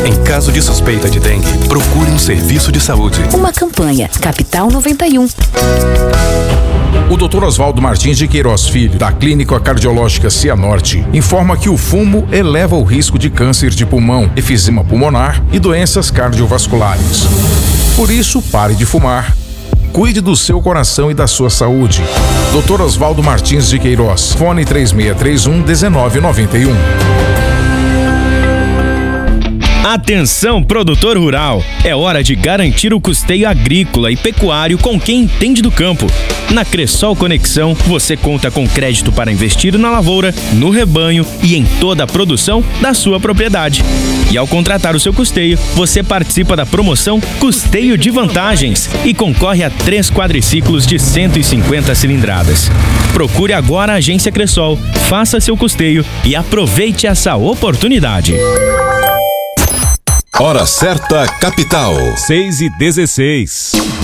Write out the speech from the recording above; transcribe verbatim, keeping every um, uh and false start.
Em caso de suspeita de dengue, procure um serviço de saúde. Uma campanha Capital noventa e um. O doutor Oswaldo Martins de Queiroz Filho, da Clínica Cardiológica Cianorte, informa que o fumo eleva o risco de câncer de pulmão, efizema pulmonar e doenças cardiovasculares. Por isso, pare de fumar. Cuide do seu coração e da sua saúde. doutor Oswaldo Martins de Queiroz, fone três seis três um, um nove nove um. Atenção, produtor rural! É hora de garantir o custeio agrícola e pecuário com quem entende do campo. Na Cressol Conexão, você conta com crédito para investir na lavoura, no rebanho e em toda a produção da sua propriedade. E ao contratar o seu custeio, você participa da promoção Custeio de Vantagens e concorre a três quadriciclos de cento e cinquenta cilindradas. Procure agora a Agência Cressol, faça seu custeio e aproveite essa oportunidade. Hora certa, capital. seis e dezesseis.